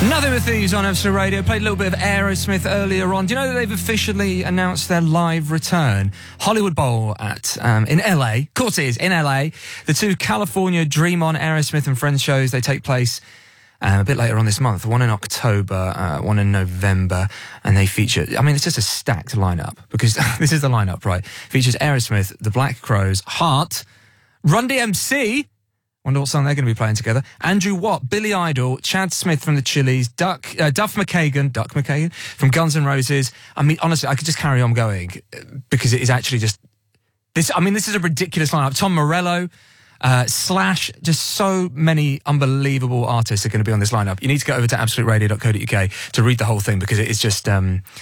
Nothing but Thieves on Absolute Radio. Played a little bit of Aerosmith earlier on. Do you know that they've officially announced their live return? Hollywood Bowl in LA. Of course it is, in LA. The two California Dream On Aerosmith and Friends shows, they take place a bit later on this month. One in October, one in November. And they feature, I mean, it's just a stacked lineup because this is the lineup, right? Features Aerosmith, the Black Crowes, Heart, Run DMC. Wonder what song they're going to be playing together. Andrew Watt, Billy Idol, Chad Smith from the Chili's, Duck McKagan from Guns N' Roses. I mean, honestly, I could just carry on going because it is actually just this. I mean, this is a ridiculous lineup. Tom Morello, Slash, just so many unbelievable artists are going to be on this lineup. You need to go over to absoluteradio.co.uk to read the whole thing because it is just